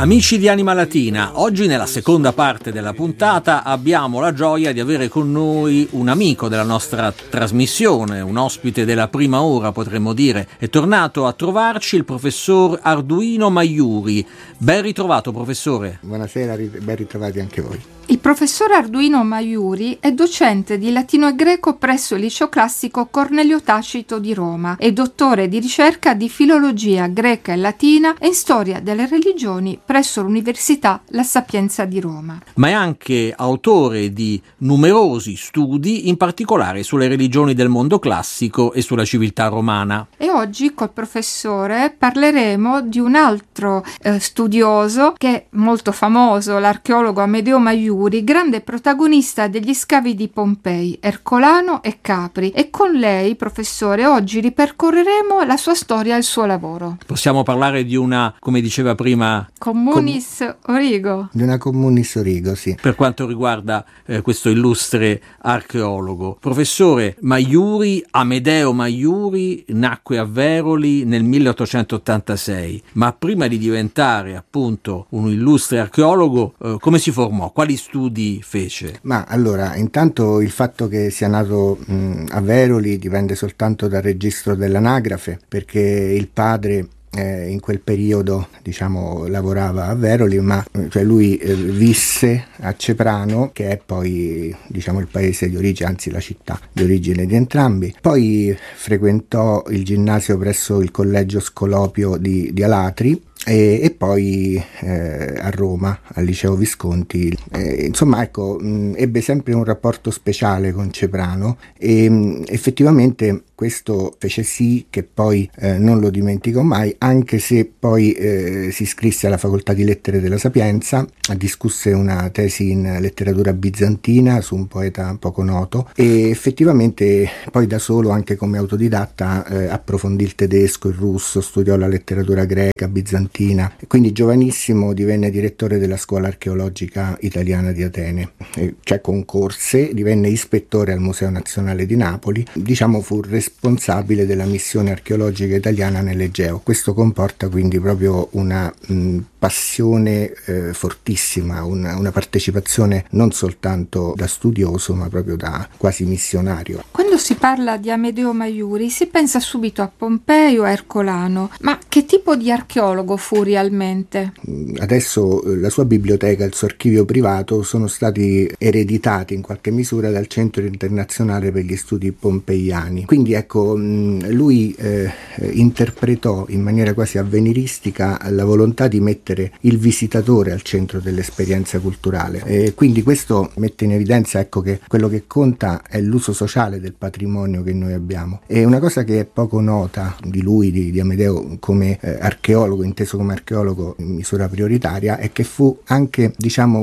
Amici di Anima Latina, oggi nella seconda parte della puntata abbiamo la gioia di avere con noi un amico della nostra trasmissione, un ospite della prima ora potremmo dire. È tornato a trovarci il professor Arduino Maiuri. Ben ritrovato, professore. Buonasera, ben ritrovati anche voi. Il professor Arduino Maiuri è docente di latino e greco presso il liceo classico Cornelio Tacito di Roma e dottore di ricerca di filologia greca e latina e in storia delle religioni presso l'Università La Sapienza di Roma. Ma è anche autore di numerosi studi, in particolare sulle religioni del mondo classico e sulla civiltà romana. E oggi col professore parleremo di un altro studioso che è molto famoso, l'archeologo Amedeo Maiuri, grande protagonista degli scavi di Pompei, Ercolano e Capri, e con lei, professore, oggi ripercorreremo la sua storia e il suo lavoro. Possiamo parlare di una, come diceva prima, communis origo. Di una communis origo, sì. Per quanto riguarda questo illustre archeologo. Professore Maiuri, Amedeo Maiuri, nacque a Veroli nel 1886, ma prima di diventare appunto un illustre archeologo, come si formò? Quali studi fece? Ma allora, intanto il fatto che sia nato a Veroli dipende soltanto dal registro dell'anagrafe, perché il padre in quel periodo lavorava a Veroli, ma lui visse a Ceprano, che è poi il paese di origine, anzi la città di origine di entrambi. Poi frequentò il ginnasio presso il collegio Scolopio di Alatri e poi a Roma al liceo Visconti. Ebbe sempre un rapporto speciale con Ceprano e effettivamente questo fece sì che poi non lo dimentico mai, anche se poi si iscrisse alla facoltà di lettere della Sapienza, discusse una tesi in letteratura bizantina su un poeta poco noto e effettivamente poi da solo, anche come autodidatta, approfondì il tedesco, il russo, studiò la letteratura greca, bizantina. Quindi giovanissimo divenne direttore della scuola archeologica italiana di Atene, concorse, divenne ispettore al Museo Nazionale di Napoli, fu responsabile della missione archeologica italiana nell'Egeo. Questo comporta quindi proprio una passione fortissima, una partecipazione non soltanto da studioso ma proprio da quasi missionario. Quando si parla di Amedeo Maiuri si pensa subito a Pompei o a Ercolano, ma che tipo di archeologo fu realmente? Adesso la sua biblioteca e il suo archivio privato sono stati ereditati in qualche misura dal Centro Internazionale per gli Studi Pompeiani. Quindi lui interpretò in maniera quasi avveniristica la volontà di mettere il visitatore al centro dell'esperienza culturale. Quindi questo mette in evidenza che quello che conta è l'uso sociale del patrimonio che noi abbiamo. E una cosa che è poco nota di lui, di Amedeo, come archeologo, inteso come archeologo in misura prioritaria, è che fu anche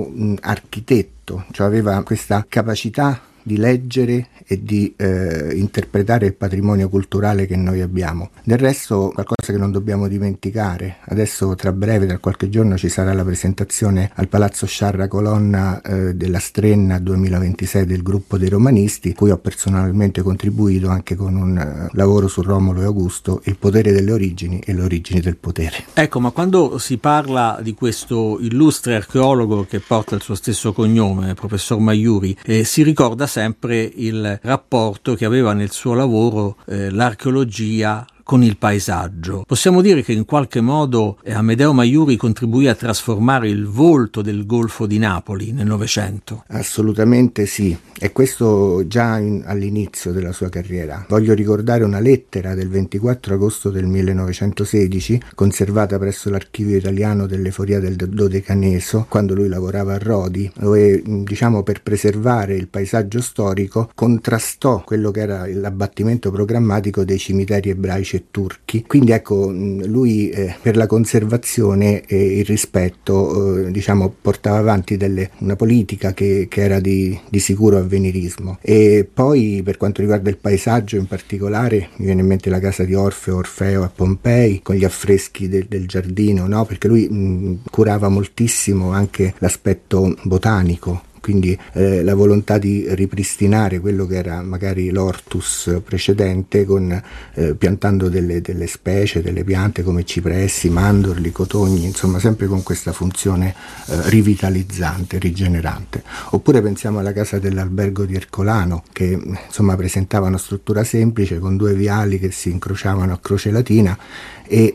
architetto, cioè aveva questa capacità di leggere e di interpretare il patrimonio culturale che noi abbiamo. Del resto, qualcosa che non dobbiamo dimenticare, adesso tra breve, tra qualche giorno, ci sarà la presentazione al Palazzo Sciarra Colonna della Strenna 2026 del gruppo dei romanisti, cui ho personalmente contribuito anche con un lavoro su Romolo e Augusto, il potere delle origini e le origini del potere. Ecco, ma quando si parla di questo illustre archeologo che porta il suo stesso cognome, professor Maiuri, si ricorda sempre il rapporto che aveva nel suo lavoro l'archeologia con il paesaggio. Possiamo dire che in qualche modo Amedeo Maiuri contribuì a trasformare il volto del Golfo di Napoli nel Novecento? Assolutamente sì, e questo già all'inizio della sua carriera. Voglio ricordare una lettera del 24 agosto del 1916, conservata presso l'Archivio Italiano dell'Eforia del Dodecaneso, quando lui lavorava a Rodi, dove per preservare il paesaggio storico contrastò quello che era l'abbattimento programmatico dei cimiteri ebraici e turchi. Quindi lui per la conservazione e il rispetto portava avanti una politica che era di sicuro avvenirismo. E poi per quanto riguarda il paesaggio in particolare mi viene in mente la casa di Orfeo a Pompei con gli affreschi del giardino, no? Perché lui curava moltissimo anche l'aspetto botanico quindi la volontà di ripristinare quello che era magari l'ortus precedente piantando delle specie, delle piante come cipressi, mandorli, cotogni, insomma sempre con questa funzione rivitalizzante, rigenerante. Oppure pensiamo alla casa dell'albergo di Ercolano, che insomma presentava una struttura semplice con 2 viali che si incrociavano a Croce Latina, e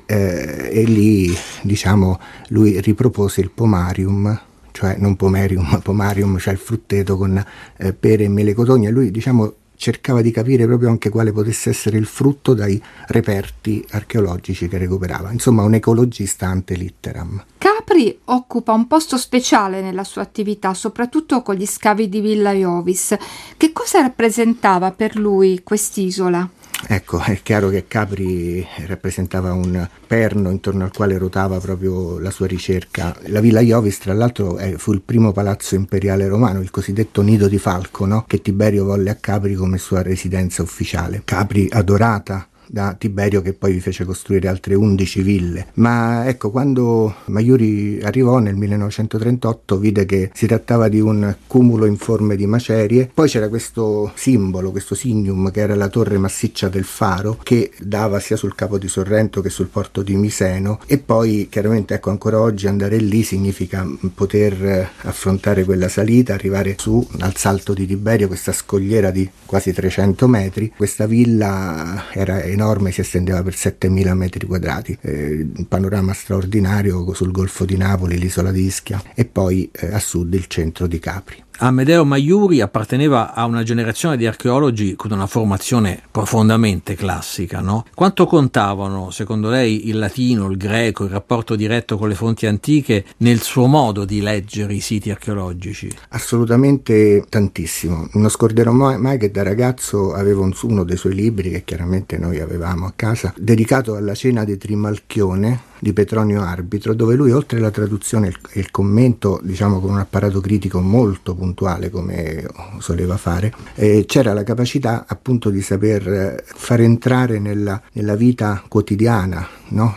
lì diciamo lui ripropose il pomarium, cioè non pomerium ma pomarium, cioè il frutteto con pere e mele cotogne. Lui diciamo cercava di capire proprio anche quale potesse essere il frutto dai reperti archeologici che recuperava, insomma un ecologista ante litteram. Capri occupa un posto speciale nella sua attività, soprattutto con gli scavi di Villa Iovis. Che cosa rappresentava per lui quest'isola? Ecco, è chiaro che Capri rappresentava un perno intorno al quale ruotava proprio la sua ricerca. La Villa Iovis, tra l'altro, fu il primo palazzo imperiale romano, il cosiddetto Nido di Falco, no? Che Tiberio volle a Capri come sua residenza ufficiale. Capri adorata da Tiberio, che poi vi fece costruire altre 11 ville. Ma ecco, quando Maiuri arrivò nel 1938 vide che si trattava di un cumulo informe di macerie. Poi c'era questo simbolo, questo signum, che era la torre massiccia del faro, che dava sia sul Capo di Sorrento che sul porto di Miseno. E poi chiaramente, ecco, ancora oggi andare lì significa poter affrontare quella salita, arrivare su al Salto di Tiberio, questa scogliera di quasi 300 metri. Questa villa era enorme, si estendeva per 7.000 metri quadrati, un panorama straordinario sul Golfo di Napoli, l'isola di Ischia e poi a sud il centro di Capri. Amedeo Maiuri apparteneva a una generazione di archeologi con una formazione profondamente classica, no? Quanto contavano, secondo lei, il latino, il greco, il rapporto diretto con le fonti antiche nel suo modo di leggere i siti archeologici? Assolutamente tantissimo. Non scorderò mai che da ragazzo avevo uno dei suoi libri, che chiaramente noi avevamo a casa, dedicato alla cena di Trimalchione di Petronio Arbitro, dove lui, oltre alla traduzione e il commento, diciamo con un apparato critico molto puntuale come soleva fare, c'era la capacità appunto di saper far entrare nella vita quotidiana, no?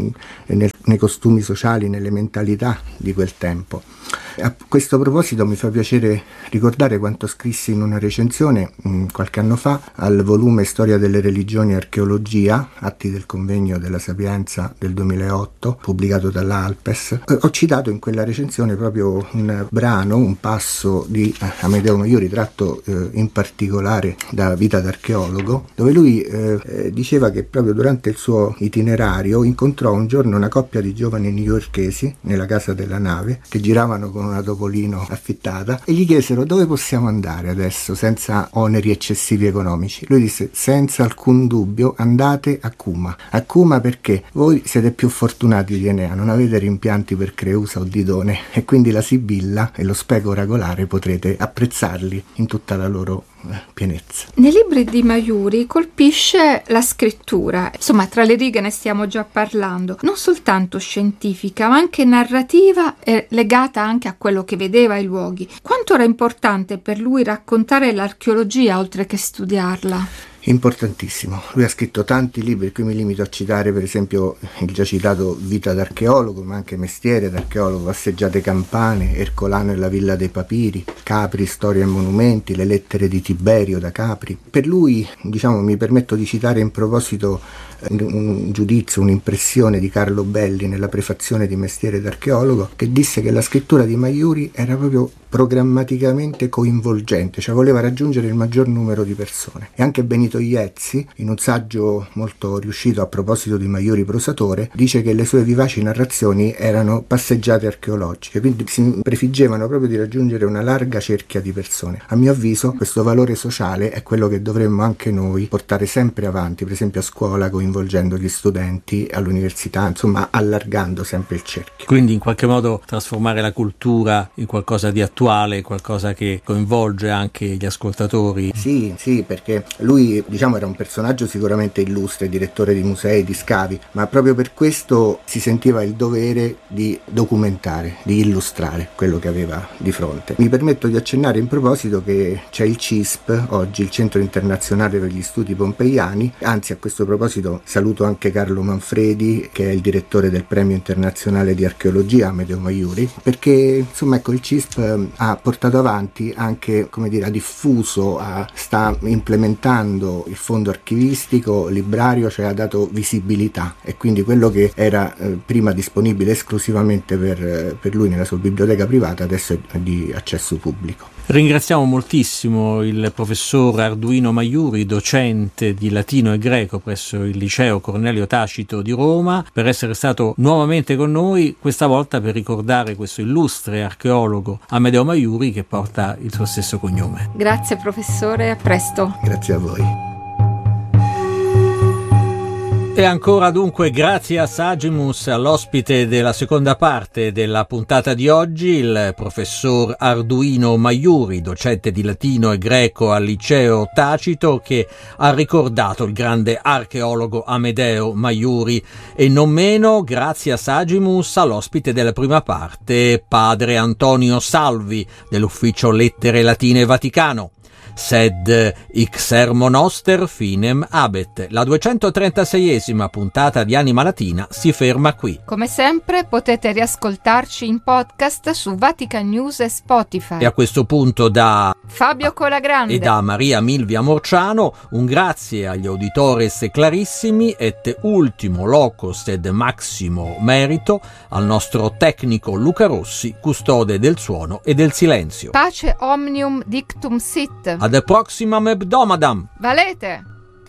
Nei costumi sociali, nelle mentalità di quel tempo. A questo proposito mi fa piacere ricordare quanto scrissi in una recensione qualche anno fa al volume Storia delle religioni e archeologia, atti del convegno della Sapienza del 2008, pubblicato dall'Alpes. Ho citato in quella recensione proprio un brano, un passo di Amedeo Maiuri, tratto in particolare da Vita d'archeologo, dove lui diceva che proprio durante il suo itinerario incontrò un giorno una coppia di giovani newyorkesi nella casa della nave che giravano con una Topolino affittata e gli chiesero: dove possiamo andare adesso senza oneri eccessivi economici? Lui disse: senza alcun dubbio andate a Cuma. A Cuma perché voi siete più fortunati di Enea, non avete rimpianti per Creusa o Didone e quindi la Sibilla e lo Speco Ragolare potrete apprezzarli in tutta la loro pienezza. Nei libri di Maiuri colpisce la scrittura, insomma tra le righe ne stiamo già parlando, non soltanto scientifica ma anche narrativa e legata anche a quello che vedeva ai luoghi. Quanto era importante per lui raccontare l'archeologia oltre che studiarla? Importantissimo. Lui ha scritto tanti libri, qui mi limito a citare per esempio il già citato Vita d'archeologo, ma anche Mestiere d'archeologo, Passeggiate campane, Ercolano e la Villa dei Papiri, Capri, Storia e monumenti, Le lettere di Tiberio da Capri. Per lui, diciamo, mi permetto di citare in proposito un giudizio, un'impressione di Carlo Belli nella prefazione di Mestiere d'archeologo, che disse che la scrittura di Maiuri era proprio programmaticamente coinvolgente, cioè voleva raggiungere il maggior numero di persone. E anche Benito Iezzi, in un saggio molto riuscito a proposito di Maiuri prosatore, dice che le sue vivaci narrazioni erano passeggiate archeologiche, quindi si prefiggevano proprio di raggiungere una larga cerchia di persone. A mio avviso questo valore sociale è quello che dovremmo anche noi portare sempre avanti, per esempio a scuola, coinvolgendo gli studenti, all'università, insomma allargando sempre il cerchio. Quindi in qualche modo trasformare la cultura in qualcosa di attuale, qualcosa che coinvolge anche gli ascoltatori. Sì, perché lui, diciamo, era un personaggio sicuramente illustre, direttore di musei, di scavi, ma proprio per questo si sentiva il dovere di documentare, di illustrare quello che aveva di fronte. Mi permetto di accennare in proposito che c'è il CISP, oggi il Centro Internazionale per gli Studi Pompeiani, anzi a questo proposito saluto anche Carlo Manfredi, che è il direttore del Premio Internazionale di Archeologia Amedeo Maiuri, perché insomma ecco, il CISP ha portato avanti anche, ha diffuso, sta implementando il fondo archivistico, librario, cioè ha dato visibilità, e quindi quello che era prima disponibile esclusivamente per lui nella sua biblioteca privata adesso è di accesso pubblico. Ringraziamo moltissimo il professor Arduino Maiuri, docente di latino e greco presso il liceo Cornelio Tacito di Roma, per essere stato nuovamente con noi, questa volta per ricordare questo illustre archeologo Amedeo Maiuri che porta il suo stesso cognome. Grazie professore, a presto. Grazie a voi. E ancora dunque grazie a Sagimus, all'ospite della seconda parte della puntata di oggi, il professor Arduino Maiuri, docente di latino e greco al liceo Tacito, che ha ricordato il grande archeologo Amedeo Maiuri, e non meno grazie a Sagimus all'ospite della prima parte, padre Antonio Salvi dell'ufficio Lettere Latine Vaticano. Sed Sermo Noster finem habet. La 236esima puntata di Anima Latina si ferma qui. Come sempre potete riascoltarci in podcast su Vatican News e Spotify. E a questo punto da Fabio Colagrande e da Maria Milvia Morciano un grazie agli auditores clarissimi et ultimo locus ed maximo merito al nostro tecnico Luca Rossi, custode del suono e del silenzio. Pace omnium dictum sit. Ad proximam hebdomadam. Valete!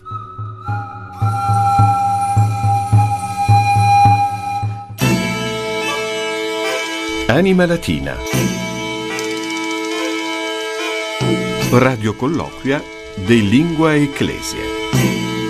Anima Latina. Radio colloquia de Lingua Ecclesia.